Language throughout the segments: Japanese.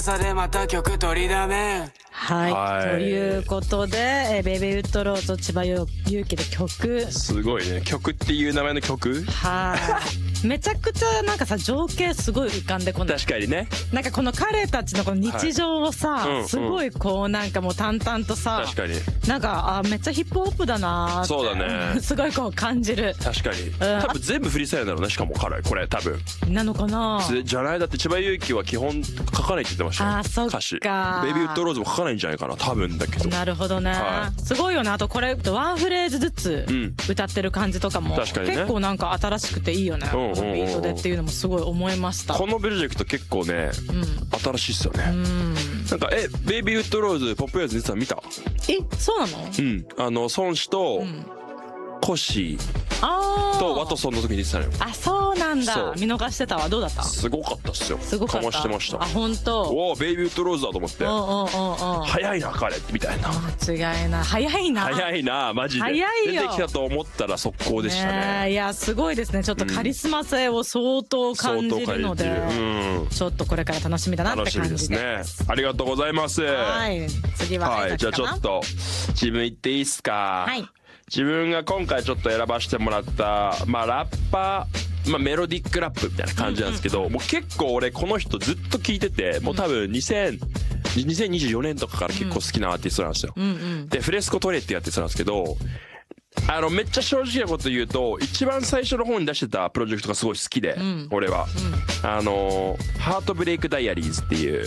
さでまた曲取りだめ。 はい、ということで、ベイビーウッドローズと千葉祐希で曲。 すごいね、曲っていう名前の曲。 はいめちゃくちゃなんかさ情景すごい浮かんでこない。 確かにね。 なんかこの彼たちのこの日常をさ、 はいすごいこうなんかもう淡々とさ、 確かになんかめっちゃヒップホップだなーって。 そうだねすごいこう感じる。 確かに、多分全部フリースタイルだろうね。しかも彼これ多分なのかな。 じゃない。だって千葉祐希は基本書かないって言ってましたよ。 あ、そっか。 歌詞ベイビーウッドローズも書かないんじゃないかな多分だけど。 なるほどね、 はすごいよね。あとこれワンフレーズずつ歌ってる感じとかも、 確かにね結構なんか新しくていいよね、このビートでっていうのもすごい思いました。 このプロジェクト結構ね、新しいっすよね。なんかベイビーウッドローズポップエアーズ実は見た。 そうなの。 孫子とコッシーとワトソンの時に出てたのよ。 あ、そうなんだ。 そう見逃してたわ。どうだった。 すごかったっすよ。 すごかった。 かましてました。 あ、本当。 おお、ベイビーウッドローズだと思って。早いな彼みたいな。 間違いない。早いな。 早いなマジで。 早いよ。 出てきたと思ったら速攻でしたね。 いやすごいですね。ちょっとカリスマ性を相当感じるので、ちょっとこれから楽しみだなって感じです。 楽しみですね。ありがとうございます。 はい。次ははい。じゃあちょっと自分言っていいっすか。 はい。 自分が今回ちょっと選ばせてもらったラッパー、メロディックラップみたいな感じなんですけど、もう結構俺この人ずっと聞いてて、もう多分2024年とかから結構好きなアーティストなんですよ。でフレスコトレイっていうアーティストなんですけど、めっちゃ正直なこと言うと一番最初の方に出してたプロジェクトがすごい好きで、俺はハートブレイクダイアリーズっていう、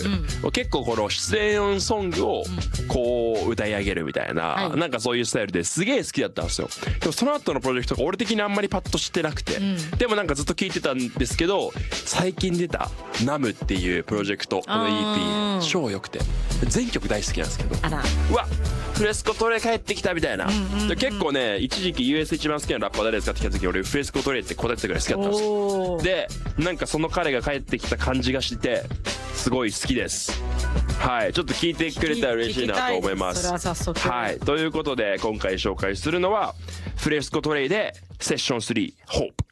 結構この出演ソングをこう歌い上げるみたいな、なんかそういうスタイルですげえ好きだったんですよ。でもその後のプロジェクトが俺的にあんまりパッとしてなくて、でもなんかずっと聞いてたんですけど、最近出たナムっていうプロジェクトの EP 超良くて全曲大好きなんですけど、うわフレスコトレイ帰ってきたみたいな。で結構ね一時期 US 一番好きなラッパー誰ですかって聞いた時俺フレスコトレイって答えてたぐらい好きだったんですよ。でなんかその彼が帰ってきた感じがしてすごい好きです。はい、ちょっと聞いてくれたら嬉しいなと思います。 それは早速。 はい、ということで今回紹介するのはフレスコトレイでセッション3 Hope。